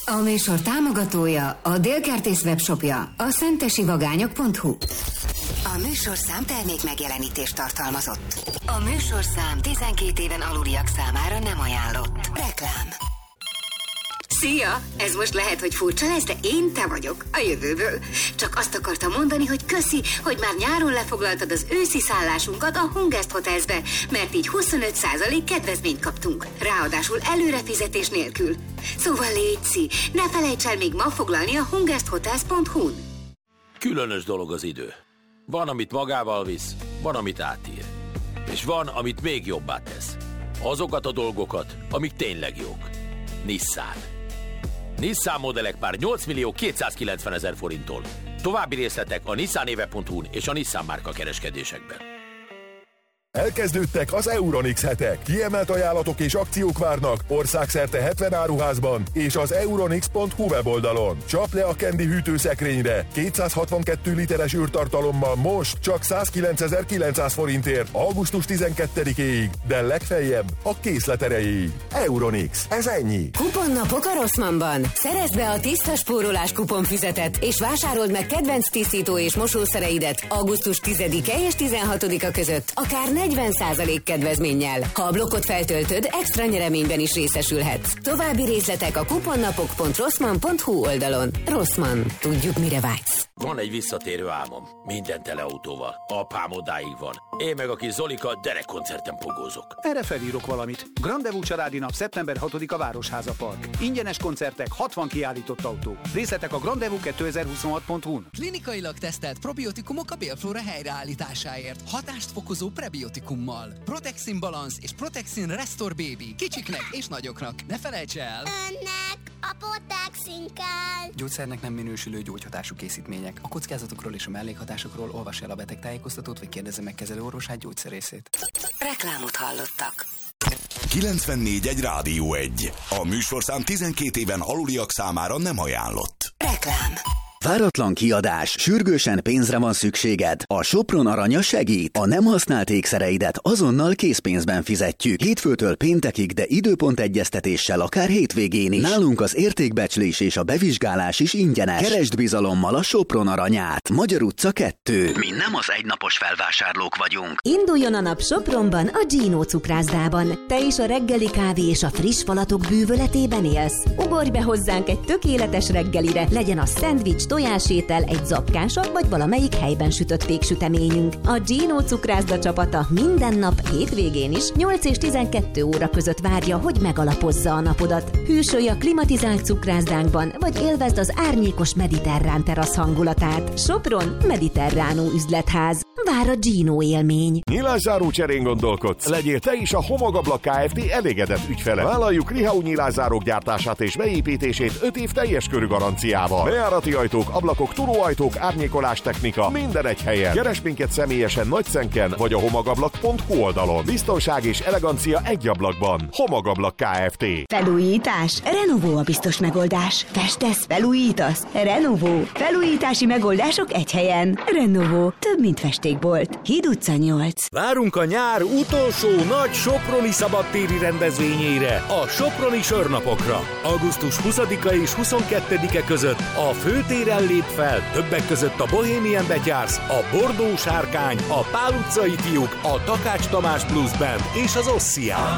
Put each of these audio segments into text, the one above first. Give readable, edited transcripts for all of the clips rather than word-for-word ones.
A műsor támogatója a Dél-Kertész webshopja, a szentesivagányok.hu. A műsorszám termék megjelenítést tartalmazott. A műsorszám 12 éven aluliak számára nem ajánlott. Reklám. Szia! Ez most lehet, hogy furcsa lesz, de én te vagyok, a jövőből. Csak azt akartam mondani, hogy köszi, hogy már nyáron lefoglaltad az őszi szállásunkat a Hungest Hotelsbe, mert így 25% kedvezményt kaptunk. Ráadásul előrefizetés nélkül. Szóval létszi, ne felejts el még ma foglalni a hungesthotels.hu-n. Különös dolog az idő. Van, amit magával visz, van, amit átír. És van, amit még jobbá tesz. Azokat a dolgokat, amik tényleg jók. Nissan. Nissan modellek már 8.290.000 forinttól. További részletek a nissanéve.hu-n és a Nissan márka kereskedésekben. Elkezdődtek az Euronix hetek. Kiemelt ajánlatok és akciók várnak országszerte 70 áruházban és az euronix.hu weboldalon. Csap le a Candy hűtőszekrényre 262 literes űrtartalommal most csak 109.900 forintért augusztus 12-éig, de legfeljebb a készlet erejéig. Euronix, ez ennyi. Kuponnapok a Rossmannban. Szerezd be a tiszta spórolás kuponfüzetet, és vásárold meg kedvenc tisztító és mosószereidet augusztus 10-e és 16-a között, akár 40% kedvezménnyel. Ha a blokkot feltöltöd, extra nyereményben is részesülhetsz. További részletek a kuponnapok.rossmann.hu oldalon. Rossmann. Tudjuk, mire vágysz. Van egy visszatérő álmom. Minden tele autóval. Apám odáig van. Én meg a kis Zolika derekkoncerten pogózok. Erre felírok valamit. Grandevú családi nap szeptember 6-a Városháza Park. Ingyenes koncertek, 60 kiállított autó. Részletek a grandevú2026.hu-n. Klinikailag tesztelt probiotikumok a bélflóra helyreállításáért. Hatást fokozó prebiotikummal. Protexin Balance és Protexin Restore Baby. Kicsiknek és nagyoknak. Ne felejts el! Önnek a Protexin kell! Gyógyszernek nem minősülő gyógyhatású készítmények. A kockázatokról és a mellékhatásokról olvass el a betegtájékoztatót, vagy kérdezze meg kezelőorvosát, gyógyszerészét. Reklámot hallottak. 94.1 Rádió 1. A műsorszám 12 éven aluliak számára nem ajánlott. Reklám. Váratlan kiadás, sürgősen pénzre van szükséged. A Sopron aranya segít. A nem használt ékszereidet azonnal készpénzben fizetjük. Hétfőtől péntekig, de időpontegyeztetéssel akár hétvégén is. Nálunk az értékbecslés és a bevizsgálás is ingyenes. Keresd bizalommal a Sopron aranyát. Magyar utca 2. Mi nem az egynapos felvásárlók vagyunk. Induljon a nap Sopronban, a Gino cukrászdában. Te is a reggeli kávé és a friss falatok bűvöletében élsz? Ugorj be hozzánk egy tökéletes reggelire, legyen a szendvics, tojásétel, egy zapkása, vagy valamelyik helyben sütött péksüteményünk. A Gino cukrászda csapata minden nap hétvégén is 8 és 12 óra között várja, hogy megalapozza a napodat. Hűsölj a klimatizált cukrászdánkban, vagy élvezd az árnyékos mediterrán terasz hangulatát. Sopron mediterránó üzletház. Vár a Gino élmény. Nyilászáró cserén gondolkodsz? Legyél te is a Homogablak Kft. Elégedett ügyfele. Vállaljuk Rihau nyilászárók gyártását és beépítését 5 év teljes körű garanciával. Bejárati ajtók, ablakok, turóajtók, árnyékolás technika, minden egy helyen. Keres minket személyesen Nagyszenken, vagy a homogablak.hu oldalon. Biztonság és elegancia egy ablakban. Homogablak Kft. Felújítás? Renovó a biztos megoldás. Festesz, felújítasz? Renovó. Felújítási megoldások egy helyen. Renovó. Több, mint festékbolt. Híd utca 8. Várunk a nyár utolsó nagy soproni szabadtéri rendezvényére, a Soproni Sörnapokra. Augusztus 20-a és 22-e között a főtéren lép fel, többek között a Bohemian Betyársz, a Bordó Sárkány, a Pál utcai fiúk, a Takács Tamás Blues Band és az Ossian.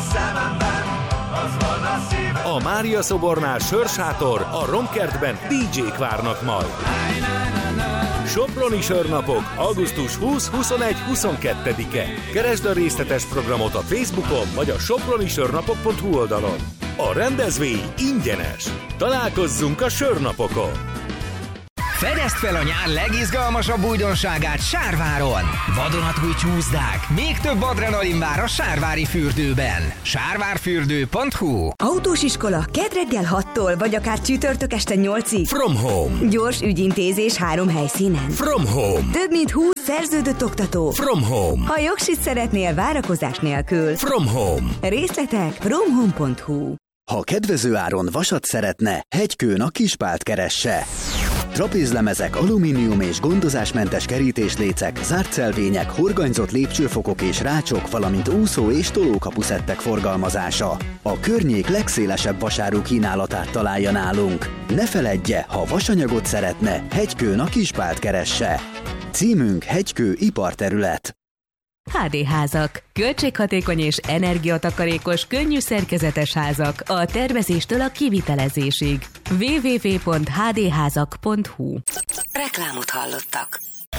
A Mária szobornál sörsátor, a Romkertben DJ-k várnak majd. Soproni Sörnapok, augusztus 20-21-22-e. Keresd a részletes programot a Facebookon vagy a sopronisörnapok.hu oldalon. A rendezvény ingyenes. Találkozzunk a Sörnapokon! Fedezd fel a nyár legizgalmasabb újdonságát Sárváron! Vadonatúj csúszdák, még több adrenalin vár a Sárvári fürdőben. Sárvárfürdő.hu. Autós iskola kedd reggel 6-tól, vagy akár csütörtök este 8-ig. From Home. Gyors ügyintézés 3 helyszínen. From Home. Több mint 20 szerződött oktató. From Home. Ha jogsit szeretnél várakozás nélkül. From Home. Részletek fromhome.hu. Ha kedvező áron vasat szeretne, Hegykőn a Kispált keresse. Trapézlemezek, alumínium és gondozásmentes kerítéslécek, zárt szelvények, horganyzott lépcsőfokok és rácsok, valamint úszó- és tolókapuszettek forgalmazása. A környék legszélesebb vasárú kínálatát találja nálunk. Ne feledje, ha vasanyagot szeretne, Hegykőn a Kispált keresse. Címünk Hegykő iparterület. HD házak. Költséghatékony és energiatakarékos, könnyű szerkezetes házak a tervezéstől a kivitelezésig. www.hdházak.hu. Reklámot hallottak.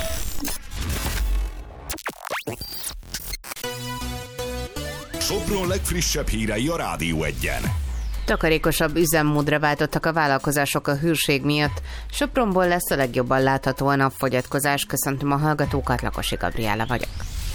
Sopron legfrissebb hírei a Rádió 1-en. Takarékosabb üzemmódra váltottak a vállalkozások a hőség miatt. Sopronból lesz a legjobban látható a napfogyatkozás. Köszöntöm a hallgatókat, Lakosi Gabriella vagyok.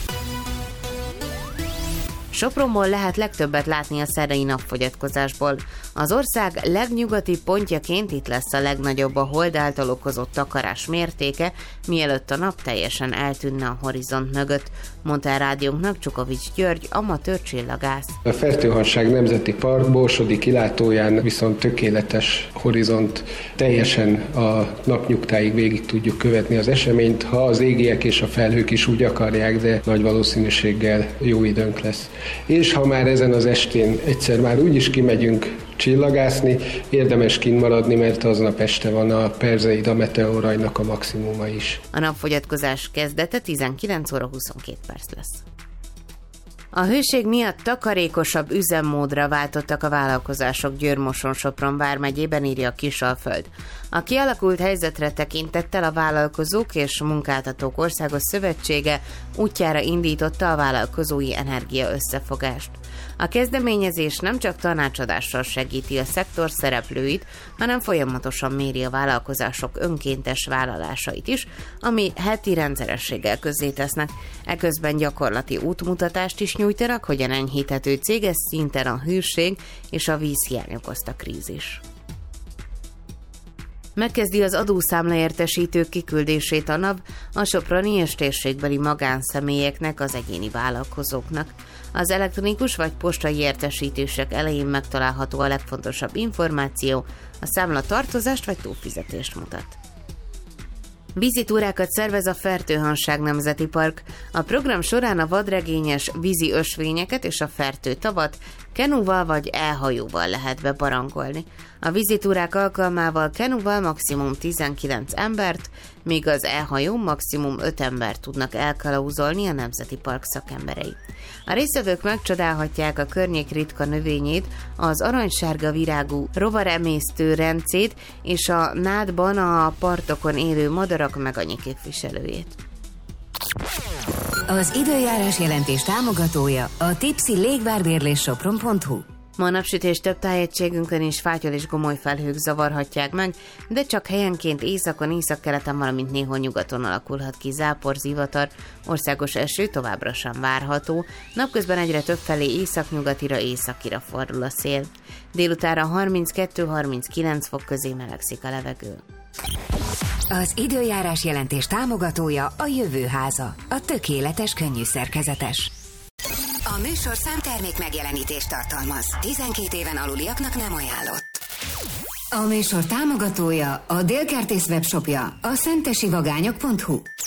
Sopronból lehet legtöbbet látni a szerdai napfogyatkozásból. Az ország legnyugati pontjaként itt lesz a legnagyobb a hold által okozott takarás mértéke, mielőtt a nap teljesen eltűnne a horizont mögött, mondta a rádiónknak Csukovics György, amatőr csillagász. A Fertőhanság Nemzeti Park Borsodi kilátóján viszont tökéletes horizont, teljesen a napnyugtáig végig tudjuk követni az eseményt, ha az égiek és a felhők is úgy akarják, de nagy valószínűséggel jó időnk lesz. És ha már ezen az estén egyszer már úgyis kimegyünk csillagászni, érdemes kint maradni, mert aznap este van a Perseida meteorajnak a maximuma is. A napfogyatkozás kezdete 19 óra 22 perc lesz. A hőség miatt takarékosabb üzemmódra váltottak a vállalkozások Győr-Moson-Sopron vármegyében, írja a Kisalföld. A kialakult helyzetre tekintettel a Vállalkozók és Munkáltatók Országos Szövetsége útjára indította a vállalkozói energia összefogást. A kezdeményezés nem csak tanácsadással segíti a szektor szereplőit, hanem folyamatosan méri a vállalkozások önkéntes vállalásait is, ami heti rendszerességgel közzétesznek. Eközben gyakorlati útmutatást is nyújtanak, hogyan enyhíthető céges szinten a hűség és a vízhiány okozta krízis. Megkezdi az adószámlaértesítők kiküldését a NAV a soproni és térségbeli magánszemélyeknek, az egyéni vállalkozóknak. Az elektronikus vagy postai értesítések elején megtalálható a legfontosabb információ, a számla tartozást vagy túlfizetést mutat. Vízitúrákat szervez a Fertőhanság Nemzeti Park. A program során a vadregényes vízi ösvényeket és a Fertőtavat kenúval vagy elhajóval lehet bebarangolni. A vízitúrák alkalmával kenúval maximum 19 embert, míg az elhajón maximum 5 embert tudnak elkalauzolni a Nemzeti Park szakemberei. A résztvevők megcsodálhatják a környék ritka növényét, az aranysárga virágú rovaremésztő rencét és a nádban a partokon élő madarak megannyi képviselőjét. Az időjárás jelentés támogatója a Tipsy légvárbérlés Sopron.hu. Ma a napsütés több tájegységünkön is fátyol és gomoly felhők zavarhatják meg, de csak helyenként északon, északkeleten, valamint néhol nyugaton alakulhat ki zápor, zivatar, országos eső továbbra sem várható, napközben egyre több felé északnyugatira, északira fordul a szél. Délutánra 32-39 fok közé melegszik a levegő. Az időjárás jelentés támogatója a Jövőháza, a tökéletes könnyű szerkezetes. A műsorszám termék megjelenítést tartalmaz. 12 éven aluliaknak nem ajánlott. A műsor támogatója a Délkertész webshopja, a szentesivagányok.hu.